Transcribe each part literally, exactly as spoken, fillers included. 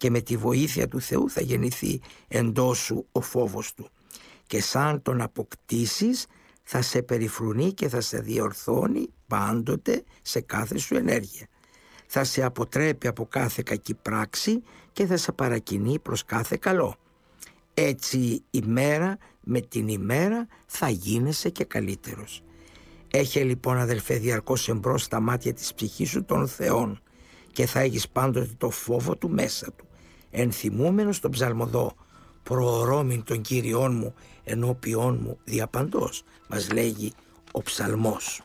και με τη βοήθεια του Θεού θα γεννηθεί εντός σου ο φόβος του. Και σαν τον αποκτήσεις θα σε περιφρονεί και θα σε διορθώνει πάντοτε σε κάθε σου ενέργεια. Θα σε αποτρέπει από κάθε κακή πράξη και θα σε παρακινεί προς κάθε καλό. Έτσι ημέρα με την ημέρα θα γίνεσαι και καλύτερος. Έχε λοιπόν, αδελφέ, διαρκώς εμπρός στα μάτια της ψυχής σου των Θεών και θα έχεις πάντοτε το φόβο του μέσα του, ενθυμούμενος τον ψαλμοδό «Προορώμην των Κύριών μου ενώπιόν μου διαπαντός», μας λέγει ο ψαλμός.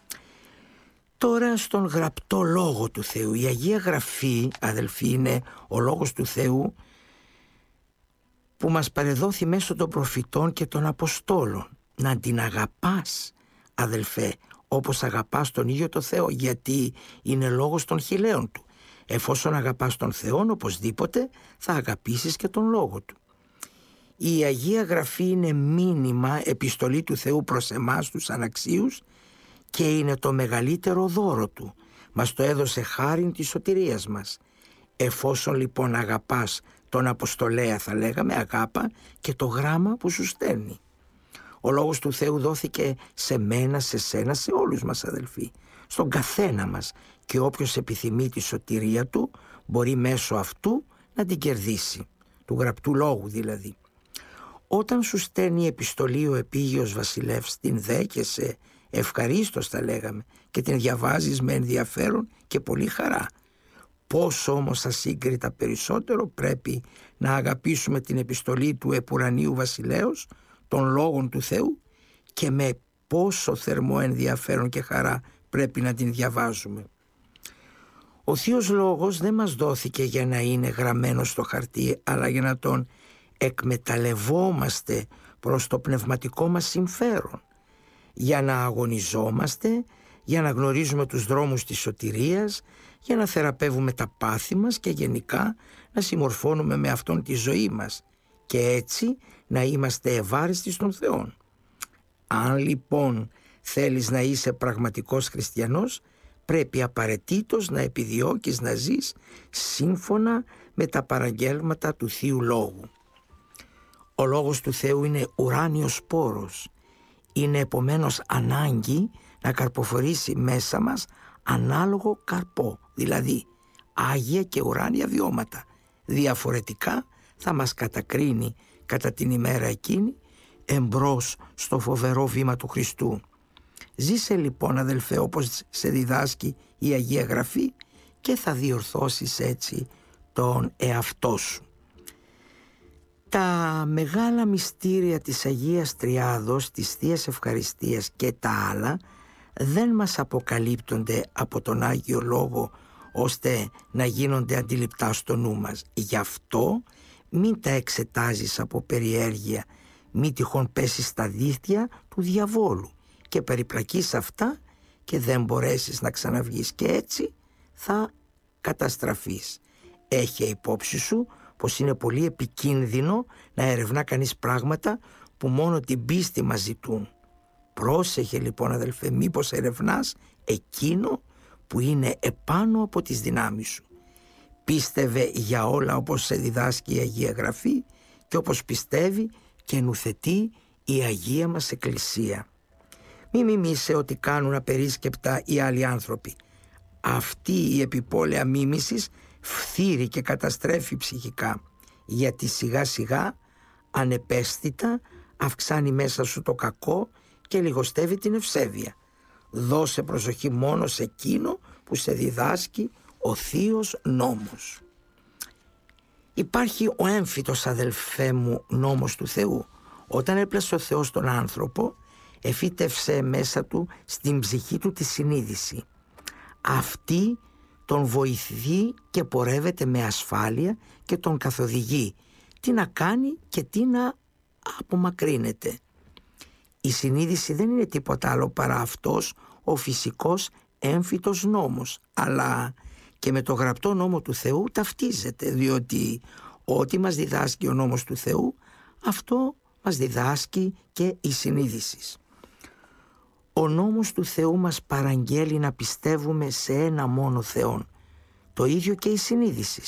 Τώρα στον γραπτό λόγο του Θεού. Η Αγία Γραφή, αδελφοί, είναι ο λόγος του Θεού που μας παρεδόθη μέσω των προφητών και των Αποστόλων. Να την αγαπάς, αδελφέ, όπως αγαπάς τον ίδιο το Θεό, γιατί είναι λόγος των χειλαίων του. Εφόσον αγαπάς τον Θεό, οπωσδήποτε θα αγαπήσεις και τον λόγο του. Η Αγία Γραφή είναι μήνυμα, επιστολή του Θεού προς εμάς τους αναξίους, και είναι το μεγαλύτερο δώρο του. Μας το έδωσε χάριν της σωτηρίας μας. Εφόσον λοιπόν αγαπάς τον Αποστολέα, θα λέγαμε, αγάπα και το γράμμα που σου στέλνει. Ο λόγος του Θεού δόθηκε σε μένα, σε σένα, σε όλους μας, αδελφοί, στον καθένα μας, και όποιος επιθυμεί τη σωτηρία του μπορεί μέσω αυτού να την κερδίσει, του γραπτού λόγου δηλαδή. Όταν σου στέλνει επιστολή ο επίγειος βασιλεύς, την δέχεσαι ευχαρίστως, θα λέγαμε, και την διαβάζεις με ενδιαφέρον και πολύ χαρά. Πώς όμως ασύγκριτα περισσότερο πρέπει να αγαπήσουμε την επιστολή του επουρανίου βασιλέως, των λόγων του Θεού, και με πόσο θερμό ενδιαφέρον και χαρά πρέπει να την διαβάζουμε. Ο Θείος Λόγος δεν μας δόθηκε για να είναι γραμμένο στο χαρτί, αλλά για να τον εκμεταλλευόμαστε προς το πνευματικό μας συμφέρον, για να αγωνιζόμαστε, για να γνωρίζουμε τους δρόμους της σωτηρίας, για να θεραπεύουμε τα πάθη μας και γενικά να συμμορφώνουμε με αυτόν τη ζωή μας και έτσι να είμαστε ευάρεστοι στον Θεό. Αν λοιπόν θέλεις να είσαι πραγματικός χριστιανός, πρέπει απαραίτητος να επιδιώκεις να ζεις σύμφωνα με τα παραγγέλματα του Θείου Λόγου. Ο Λόγος του Θεού είναι ουράνιος σπόρος. Είναι επομένως ανάγκη να καρποφορήσει μέσα μας ανάλογο καρπό, δηλαδή άγια και ουράνια βιώματα. Διαφορετικά θα μας κατακρίνει κατά την ημέρα εκείνη εμπρός στο φοβερό βήμα του Χριστού. Ζήσε λοιπόν, αδελφέ, όπως σε διδάσκει η Αγία Γραφή, και θα διορθώσεις έτσι τον εαυτό σου. Τα μεγάλα μυστήρια της Αγίας Τριάδος, της Θείας Ευχαριστίας και τα άλλα δεν μας αποκαλύπτονται από τον Άγιο Λόγο ώστε να γίνονται αντιληπτά στο νου μας. Γι' αυτό μην τα εξετάζεις από περιέργεια, μη τυχόν πέσεις στα δίχτυα του διαβόλου και περιπλακείς αυτά και δεν μπορέσεις να ξαναβγείς, και έτσι θα καταστραφείς. Έχε υπόψη σου πως είναι πολύ επικίνδυνο να ερευνά κανείς πράγματα που μόνο την πίστη μας ζητούν. Πρόσεχε λοιπόν, αδελφέ, μήπως ερευνάς εκείνο που είναι επάνω από τις δυνάμεις σου. Πίστευε για όλα όπως σε διδάσκει η Αγία Γραφή και όπως πιστεύει και νουθετεί η Αγία μας Εκκλησία. Μη μιμήσαι ότι κάνουν απερίσκεπτα οι άλλοι άνθρωποι. Αυτή η επιπόλαια μίμησης φθείρει και καταστρέφει ψυχικά, γιατί σιγά σιγά ανεπαίσθητα αυξάνει μέσα σου το κακό και λιγοστεύει την ευσέβεια. Δώσε προσοχή μόνο σε εκείνο που σε διδάσκει ο Θείος Νόμος. Υπάρχει ο έμφυτος, αδελφέ μου, νόμος του Θεού. Όταν έπλασε ο Θεός τον άνθρωπο, εφύτευσε μέσα του στην ψυχή του τη συνείδηση. Αυτή τον βοηθεί και πορεύεται με ασφάλεια και τον καθοδηγεί τι να κάνει και τι να απομακρύνεται. Η συνείδηση δεν είναι τίποτα άλλο παρά αυτός ο φυσικός έμφυτος νόμος, αλλά και με το γραπτό νόμο του Θεού ταυτίζεται, διότι ό,τι μας διδάσκει ο νόμος του Θεού, αυτό μας διδάσκει και η συνείδηση. Ο νόμος του Θεού μας παραγγέλει να πιστεύουμε σε ένα μόνο Θεόν. Το ίδιο και η συνείδηση.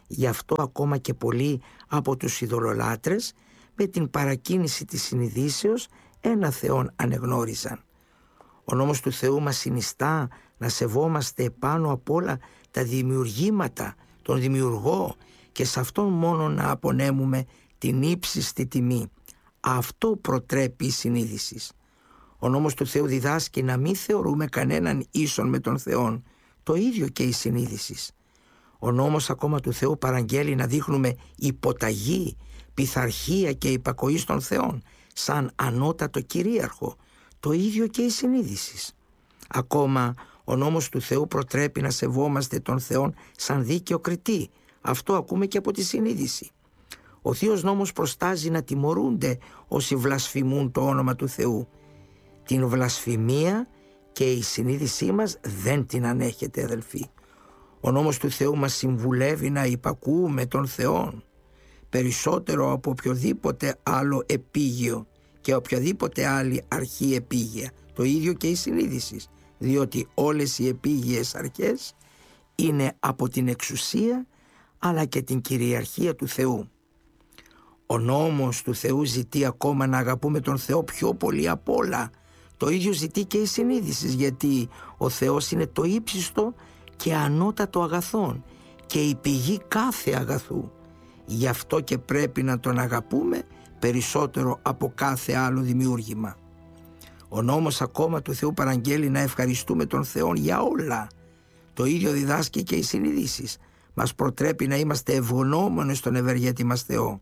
Γι' αυτό ακόμα και πολλοί από τους ειδωλολάτρες με την παρακίνηση της συνειδήσεως ένα Θεόν ανεγνώριζαν. Ο νόμος του Θεού μας συνιστά να σεβόμαστε πάνω απ' όλα τα δημιουργήματα, τον Δημιουργό, και σε αυτόν μόνο να απονέμουμε την ύψιστη τιμή. Αυτό προτρέπει η συνείδηση. Ο νόμος του Θεού διδάσκει να μην θεωρούμε κανέναν ίσον με τον Θεόν, το ίδιο και η συνείδηση. Ο νόμος ακόμα του Θεού παραγγέλει να δείχνουμε υποταγή, πειθαρχία και υπακοή στον Θεόν, σαν ανώτατο κυρίαρχο, το ίδιο και η συνείδηση. Ακόμα ο νόμος του Θεού προτρέπει να σεβόμαστε τον Θεόν σαν δίκαιο κριτή. Αυτό ακούμε και από τη συνείδηση. Ο Θείος Νόμος προστάζει να τιμωρούνται όσοι βλασφημούν το όνομα του Θεού. Την βλασφημία και η συνείδησή μας δεν την ανέχεται, αδελφοί. Ο νόμος του Θεού μας συμβουλεύει να υπακούουμε τον Θεόν περισσότερο από οποιοδήποτε άλλο επίγειο και οποιαδήποτε άλλη αρχή επίγεια. Το ίδιο και η συνείδηση, διότι όλες οι επίγειες αρχές είναι από την εξουσία αλλά και την κυριαρχία του Θεού. Ο νόμος του Θεού ζητεί ακόμα να αγαπούμε τον Θεό πιο πολύ απ' όλα. Το ίδιο ζητεί και η συνείδηση, γιατί ο Θεός είναι το ύψιστο και ανώτατο αγαθόν και η πηγή κάθε αγαθού. Γι' αυτό και πρέπει να τον αγαπούμε περισσότερο από κάθε άλλο δημιούργημα. Ο νόμος ακόμα του Θεού παραγγέλει να ευχαριστούμε τον Θεό για όλα. Το ίδιο διδάσκει και η συνείδηση. Μας προτρέπει να είμαστε ευγνώμονες στον ευεργέτη μας Θεό.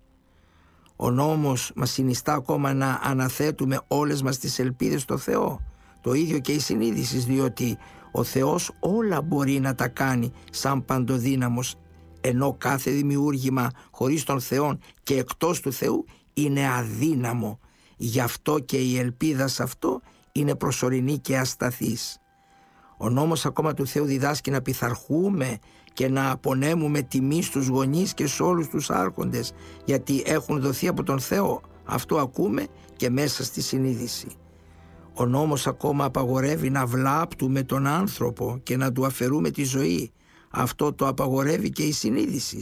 Ο νόμος μας συνιστά ακόμα να αναθέτουμε όλες μας τις ελπίδες στο Θεό. Το ίδιο και η συνείδηση, διότι ο Θεός όλα μπορεί να τα κάνει σαν παντοδύναμος, ενώ κάθε δημιούργημα χωρίς τον Θεό και εκτός του Θεού είναι αδύναμο. Γι' αυτό και η ελπίδα σε αυτό είναι προσωρινή και ασταθής. Ο νόμος ακόμα του Θεού διδάσκει να πειθαρχούμε και να απονέμουμε τιμή στους γονείς και σε όλους τους άρχοντες, γιατί έχουν δοθεί από τον Θεό. Αυτό ακούμε και μέσα στη συνείδηση. Ο νόμος ακόμα απαγορεύει να βλάπτουμε τον άνθρωπο και να του αφαιρούμε τη ζωή. Αυτό το απαγορεύει και η συνείδηση.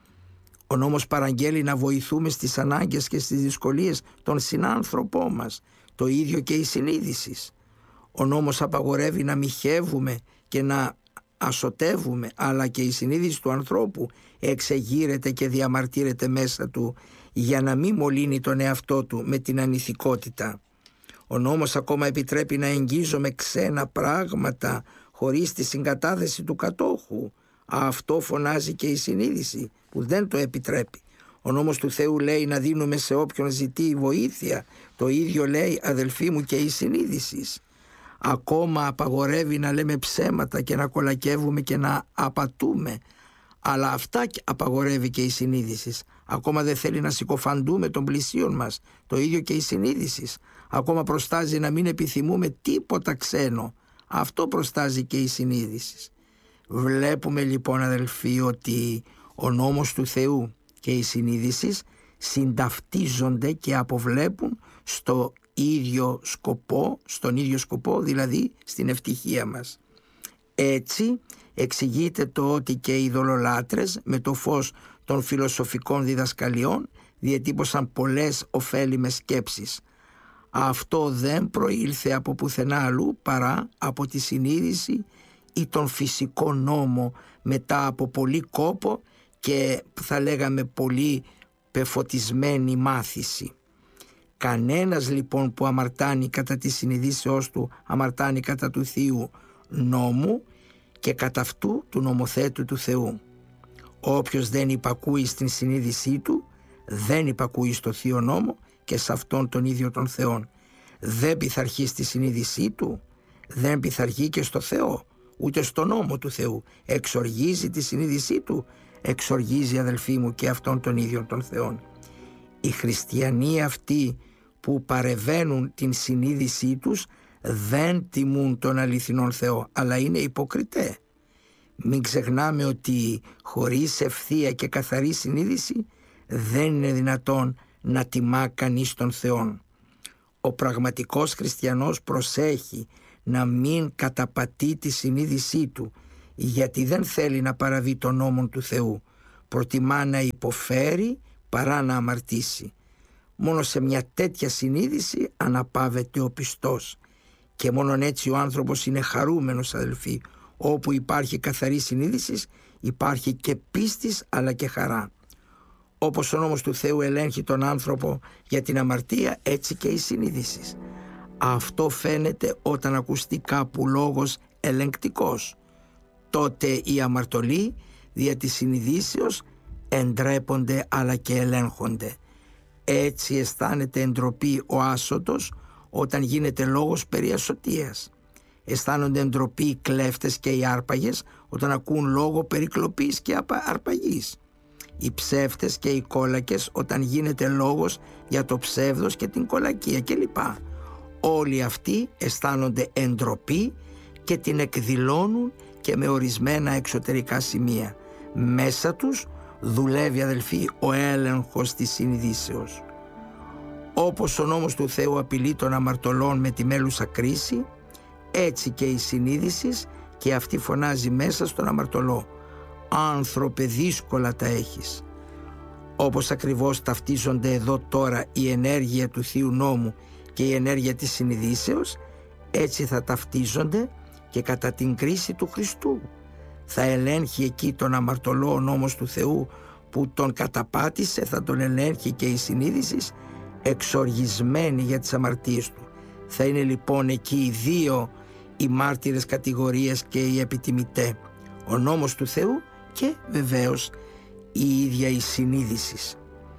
Ο νόμος παραγγέλει να βοηθούμε στις ανάγκες και στις δυσκολίες των συνάνθρωπό μας. Το ίδιο και η συνείδηση. Ο νόμος απαγορεύει να μοιχεύουμε και να ασωτεύουμε, αλλά και η συνείδηση του ανθρώπου εξεγείρεται και διαμαρτύρεται μέσα του για να μην μολύνει τον εαυτό του με την ανηθικότητα. Ο νόμος ακόμα επιτρέπει να εγγίζουμε ξένα πράγματα χωρίς τη συγκατάθεση του κατόχου. Αυτό φωνάζει και η συνείδηση που δεν το επιτρέπει. Ο νόμος του Θεού λέει να δίνουμε σε όποιον ζητεί βοήθεια. Το ίδιο λέει, αδελφοί μου, και η συνείδηση. Ακόμα απαγορεύει να λέμε ψέματα και να κολακεύουμε και να απατούμε. Αλλά αυτά απαγορεύει και η συνείδηση. Ακόμα δεν θέλει να συκοφαντούμε τον πλησίον μας. Το ίδιο και η συνείδηση. Ακόμα προστάζει να μην επιθυμούμε τίποτα ξένο. Αυτό προστάζει και η συνείδηση. Βλέπουμε λοιπόν, αδελφοί, ότι ο νόμος του Θεού και η συνείδηση συνταυτίζονται και αποβλέπουν στο ίδιο σκοπό, στον ίδιο σκοπό, δηλαδή στην ευτυχία μας. Έτσι εξηγείται το ότι και οι ειδωλολάτρες με το φως των φιλοσοφικών διδασκαλιών διατύπωσαν πολλές ωφέλιμες σκέψεις. Αυτό δεν προήλθε από πουθενά αλλού παρά από τη συνείδηση ή τον φυσικό νόμο μετά από πολύ κόπο και θα λέγαμε πολύ πεφωτισμένη μάθηση. Κανένας λοιπόν που αμαρτάνει κατά τη συνειδήσεώς του αμαρτάνει κατά του Θείου νόμου και κατά αυτού του νομοθέτου του Θεού. Όποιος δεν υπακούει στην συνείδησή του δεν υπακούει στο Θείο Νόμο και σε αυτόν τον ίδιο τον Θεόν. Δεν πειθαρχεί στη συνείδησή του, δεν πειθαρχεί και στο Θεό, ούτε στο νόμο του Θεού. Εξοργίζει τη συνείδησή του, εξοργίζει, αδελφοί μου, και αυτόν τον ίδιο τον Θεόν. Οι χριστιανοί αυτοί που παρεβαίνουν την συνείδησή τους δεν τιμούν τον αληθινόν Θεό, αλλά είναι υποκριτέ. Μην ξεχνάμε ότι χωρίς ευθεία και καθαρή συνείδηση δεν είναι δυνατόν να τιμά κανείς τον Θεόν. Ο πραγματικός χριστιανός προσέχει να μην καταπατεί τη συνείδησή του, γιατί δεν θέλει να παραβεί τον νόμο του Θεού. προτιμά να υποφέρει παρά να αμαρτήσει. Μόνο σε μια τέτοια συνείδηση αναπαύεται ο πιστός, και μόνον έτσι ο άνθρωπος είναι χαρούμενος, αδελφοί. Όπου υπάρχει καθαρή συνείδηση υπάρχει και πίστης αλλά και χαρά. Όπως ο νόμος του Θεού ελέγχει τον άνθρωπο για την αμαρτία, έτσι και η συνείδηση. Αυτό φαίνεται όταν ακουστεί κάπου λόγος ελεγκτικός. Τότε οι αμαρτωλοί δια της συνειδήσεως εντρέπονται αλλά και ελέγχονται. Έτσι αισθάνεται εντροπή ο άσωτος όταν γίνεται λόγος περί ασωτείας. Αισθάνονται εντροπή οι κλέφτες και οι άρπαγες όταν ακούν λόγο περί κλοπής και αρπαγής. Οι ψεύτες και οι κόλακες όταν γίνεται λόγος για το ψεύδος και την κολακία κλπ. Όλοι αυτοί αισθάνονται εντροπή και την εκδηλώνουν και με ορισμένα εξωτερικά σημεία. Μέσα τους δουλεύει, αδελφοί, ο έλεγχος της συνειδήσεως. Όπως ο νόμος του Θεού απειλεί των αμαρτωλών με τη μέλουσα κρίση, έτσι και η συνείδηση και αυτή φωνάζει μέσα στον αμαρτωλό: «Άνθρωπε, δύσκολα τα έχεις». Όπως ακριβώς ταυτίζονται εδώ τώρα η ενέργεια του Θείου Νόμου και η ενέργεια της συνειδήσεως, έτσι θα ταυτίζονται και κατά την κρίση του Χριστού. Θα ελέγχει εκεί τον αμαρτωλό ο νόμος του Θεού που τον καταπάτησε, θα τον ελέγχει και η συνείδηση εξοργισμένη για τις αμαρτίες του. Θα είναι λοιπόν εκεί οι δύο οι μάρτυρες κατηγορίες και οι επιτιμητέ, ο νόμος του Θεού και βεβαίως η ίδια η συνείδηση.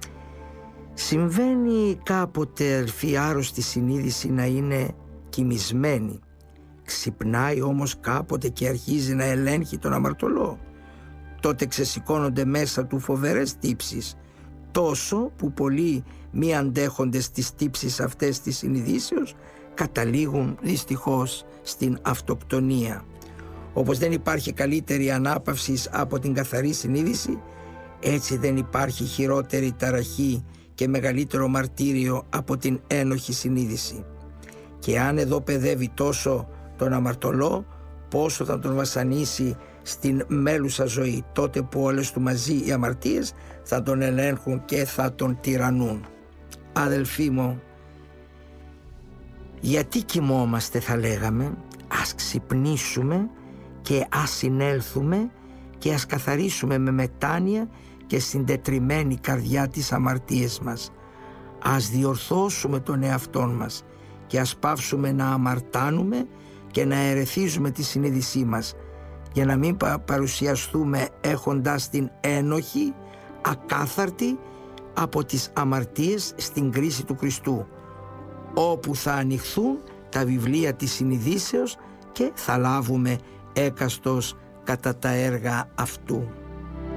Συμβαίνει κάποτε, αδελφοί, άρρωστη συνείδηση να είναι κοιμισμένη. Ξυπνάει όμως κάποτε και αρχίζει να ελέγχει τον αμαρτωλό. Τότε ξεσηκώνονται μέσα του φοβερές τύψεις, τόσο που πολλοί μη αντέχοντες τις τύψεις αυτές της συνειδήσεως καταλήγουν δυστυχώς στην αυτοκτονία. Όπως δεν υπάρχει καλύτερη ανάπαυση από την καθαρή συνείδηση, έτσι δεν υπάρχει χειρότερη ταραχή και μεγαλύτερο μαρτύριο από την ένοχη συνείδηση. Και αν εδώ παιδεύει τόσο τον αμαρτωλό, πόσο θα τον βασανίσει στην μέλουσα ζωή, τότε που όλες του μαζί οι αμαρτίες θα τον ελέγχουν και θα τον τυραννούν. Αδελφοί μου, γιατί κοιμόμαστε, θα λέγαμε? Ας ξυπνήσουμε και ας συνέλθουμε και ας καθαρίσουμε με μετάνοια και συντετριμένη καρδιά τις αμαρτίες μας. Ας διορθώσουμε τον εαυτόν μας και ας πάυσουμε να αμαρτάνουμε και να ερεθίζουμε τη συνείδησή μας, για να μην παρουσιαστούμε έχοντας την ένοχη, ακάθαρτη από τις αμαρτίες στην κρίση του Χριστού, όπου θα ανοιχθούν τα βιβλία της συνειδήσεως και θα λάβουμε έκαστος κατά τα έργα αυτού.